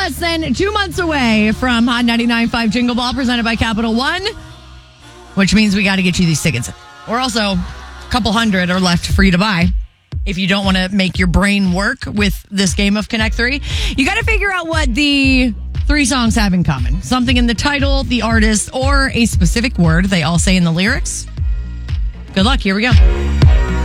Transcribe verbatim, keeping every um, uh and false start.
less than two months away from Hot ninety-nine point five Jingle Ball presented by Capital One, which means we got to get you these tickets. We're also a couple hundred are left for you to buy. If you don't want to make your brain work with this game of Connect Three, you got to figure out what the three songs have in common. Something in the title, the artist, or a specific word they all say in the lyrics. Good luck. Here we go.